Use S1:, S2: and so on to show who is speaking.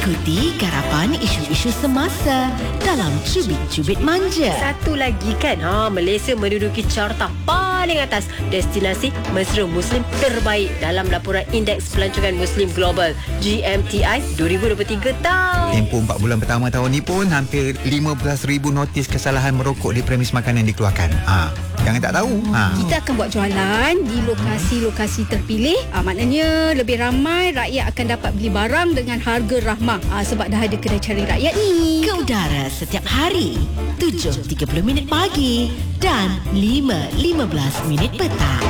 S1: Ikuti garapan isu-isu semasa dalam Cubit-Cubit Manja.
S2: Satu lagi kan, Malaysia menduduki carta paling atas destinasi mesra Muslim terbaik dalam laporan Indeks Pelancongan Muslim Global GMTI 2023 tahun.
S3: Tempoh 4 bulan pertama tahun ni pun hampir 15,000 notis kesalahan merokok di premis makanan dikeluarkan. Jangan tak tahu.
S4: Kita akan buat jualan di lokasi-lokasi terpilih. Maknanya lebih ramai rakyat akan dapat beli barang dengan harga rahmah. Sebab dah ada kedai cari rakyat ni.
S1: Ke udara setiap hari 7.30 pagi dan 5.15 petang.